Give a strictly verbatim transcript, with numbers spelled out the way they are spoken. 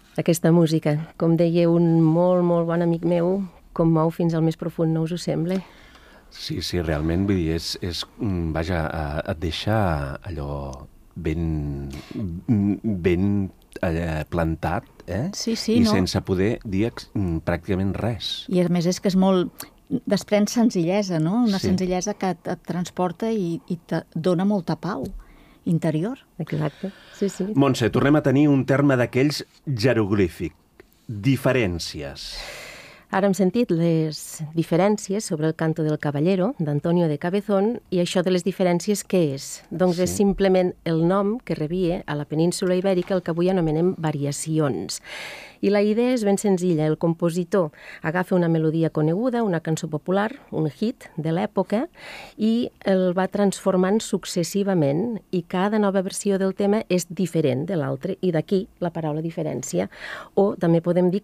Aquesta música, com deia un molt, molt bon amic meu, commou fins al més profund, no us ho sembla? Sí, sí, realment, vull dir, és, és vaja, et deixa allò ben, ben eh, plantat, eh? Sí, sí, I no? sense poder dir pràcticament res. I a més és que és molt... desprèn senzillesa, no? Una Sí. senzillesa que et, et transporta i, i te dona molta pau interior. Exacte, sí, sí. Montse, tornem a tenir un terme d'aquells jeroglífic. Diferències. Ara hem sentit les diferències sobre el canto del Caballero, d'Antonio de Cabezón, i això de les diferències què és? Doncs Sí. és simplement el nom que rebia a la península Ibèrica el que avui anomenem variacions. I la idea és ben senzilla. El compositor agafa una melodia coneguda, una cançó popular, un hit de l'època, i el va transformant successivament, i cada nova versió del tema és diferent de l'altre, i d'aquí la paraula diferència. O també podem dir